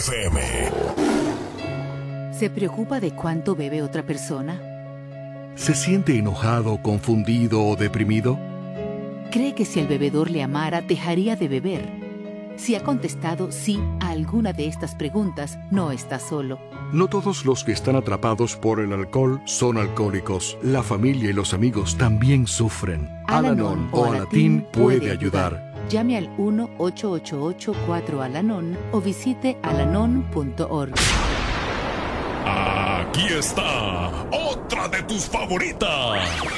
FM. ¿Se preocupa de cuánto bebe otra persona? ¿Se siente enojado, confundido o deprimido? ¿Cree que si el bebedor le amara, dejaría de beber? Si ha contestado sí a alguna de estas preguntas, no está solo. No todos los que están atrapados por el alcohol son alcohólicos. La familia y los amigos también sufren. Al-Anon o Alatín puede ayudar. Llame al 1-888-4-ALANON o visite alanon.org. Aquí está otra de tus favoritas.